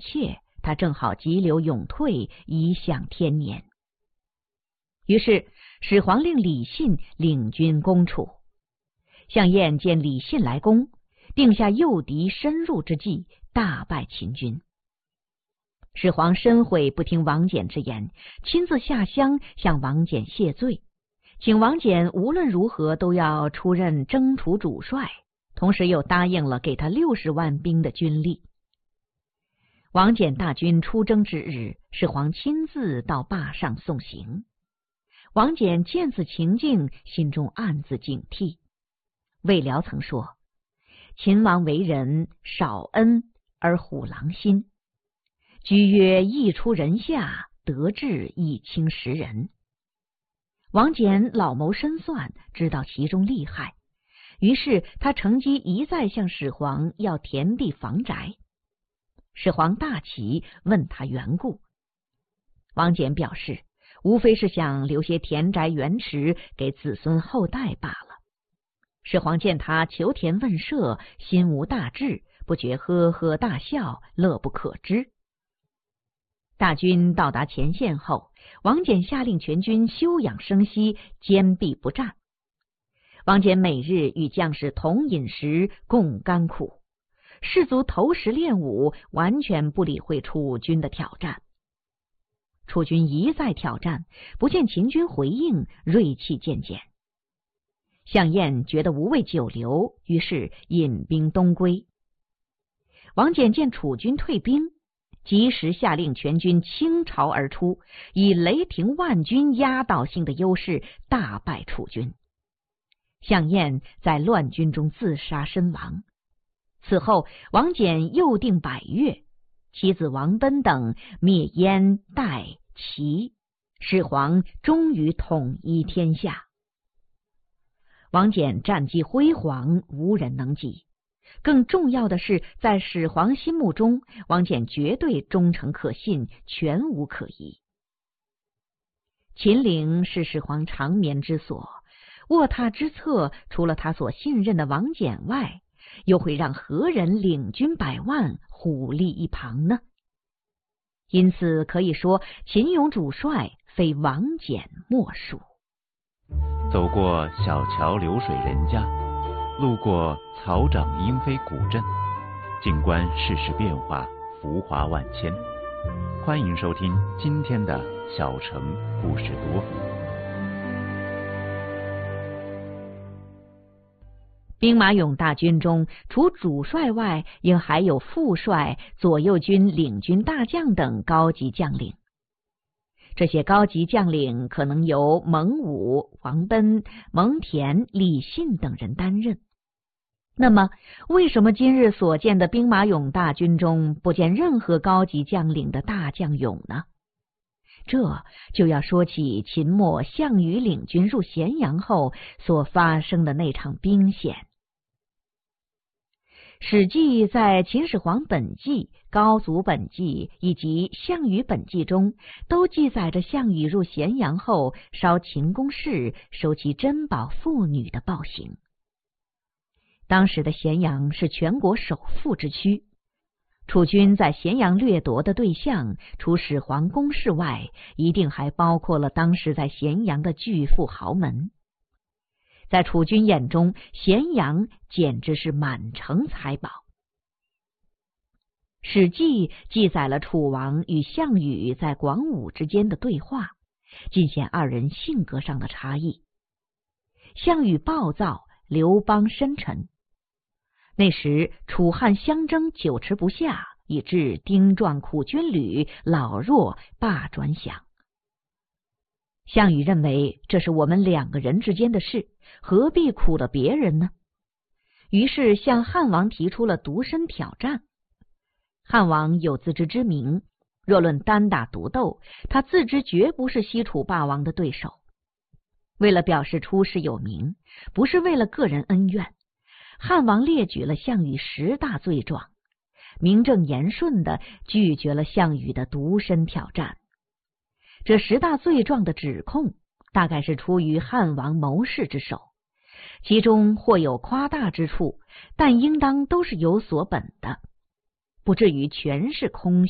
切，他正好急流勇退，以享天年。于是始皇令李信领军攻楚。项燕见李信来攻，定下诱敌深入之计，大败秦军。始皇深悔不听王翦之言，亲自下乡向王翦谢罪，请王翦无论如何都要出任征楚主帅，同时又答应了给他60万兵的军力。王翦大军出征之日，始皇亲自到坝上送行。王翦见此情境，心中暗自警惕。魏辽曾说：“秦王为人少恩而虎狼心，居曰义出人下，得志亦轻识人。”王翦老谋深算，知道其中利害，于是他乘机一再向始皇要田地房宅。始皇大奇，问他缘故。王翦表示，无非是想留些田宅园池给子孙后代罢了。始皇见他求田问舍，心无大志，不觉呵呵大笑，乐不可支。大军到达前线后，王翦下令全军休养生息，坚壁不战。王翦每日与将士同饮食，共甘苦，士卒投石练武，完全不理会楚军的挑战。楚军一再挑战，不见秦军回应，锐气渐减。项燕觉得无谓久留，于是引兵东归。王翦见楚军退兵，及时下令全军倾巢而出，以雷霆万钧压倒性的优势大败楚军。项燕在乱军中自杀身亡。此后，王翦又定百越，其子王贲等灭燕、代、齐，始皇终于统一天下。王翦战绩辉煌，无人能及。更重要的是，在始皇心目中，王翦绝对忠诚可信，全无可疑。秦陵是始皇长眠之所，卧榻之侧，除了他所信任的王翦外，又会让何人领军100万，虎立一旁呢？因此可以说，秦勇主帅非王翦莫属。 走过小桥流水人家，路过草长莺飞古镇，静观世事变化，浮华万千。欢迎收听今天的小城故事多。 兵马俑大军中，除主帅外，应还有副帅、左右军领军大将等高级将领。这些高级将领可能由蒙武、王贲、蒙恬、李信等人担任。那么，为什么今日所见的兵马俑大军中不见任何高级将领的大将俑呢？这就要说起秦末项羽领军入咸阳后所发生的那场兵险。史记在秦始皇本纪、高祖本纪以及项羽本纪中，都记载着项羽入咸阳后烧秦宫室、收其珍宝妇女的暴行。当时的咸阳是全国首富之区，楚军在咸阳掠夺的对象，除始皇宫室外，一定还包括了当时在咸阳的巨富豪门。在楚军眼中，咸阳简直是满城财宝。史记记载了楚王与项羽在广武之间的对话，尽显二人性格上的差异。项羽暴躁，刘邦深沉。那时楚汉相争久持不下，以致丁壮苦军旅，老弱罢转饷。项羽认为这是我们2个人之间的事，何必苦了别人呢？于是向汉王提出了独身挑战。汉王有自知之明，若论单打独斗，他自知绝不是西楚霸王的对手。为了表示出师有名，不是为了个人恩怨，汉王列举了项羽10大罪状，名正言顺地拒绝了项羽的独身挑战。这10大罪状的指控，大概是出于汉王谋士之手，其中或有夸大之处，但应当都是有所本的，不至于全是空